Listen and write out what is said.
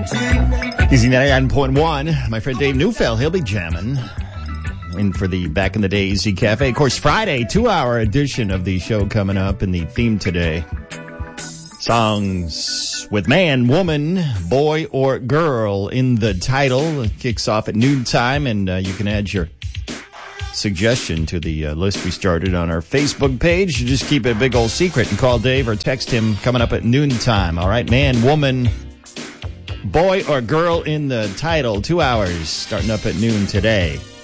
Easy 99.1. My friend Dave Neufeld, he'll be jamming in for the Back in the Day Easy Cafe. Of course, Friday, 2-hour edition of the show coming up, and the theme today, songs with man, woman, boy, or girl in the title. It kicks off at noontime, and you can add your suggestion to the list we started on our Facebook page. You just keep it a big old secret and call Dave or text him coming up at noontime. All right, man, woman, boy, or girl in the title. 2 hours starting up at noon today.